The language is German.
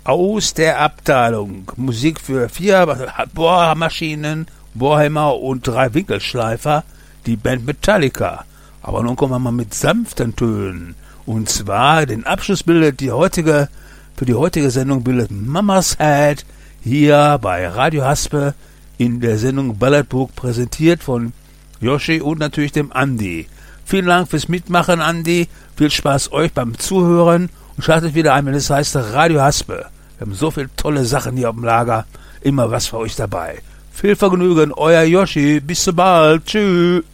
Aus der Abteilung Musik für 4 Bohrmaschinen, Bohrhammer und 3 Winkelschleifer, die Band Metallica. Aber nun kommen wir mal mit sanften Tönen. Und zwar den Abschluss bildet für die heutige Sendung bildet Mama's Head hier bei Radio Haspe in der Sendung Balladbook, präsentiert von Yoshi und natürlich dem Andi. Vielen Dank fürs Mitmachen, Andi. Viel Spaß euch beim Zuhören und schaltet wieder ein, wenn es heißt Radio Haspe. Wir haben so viele tolle Sachen hier auf dem Lager. Immer was für euch dabei. Viel Vergnügen, euer Yoshi. Bis so bald. Tschüss.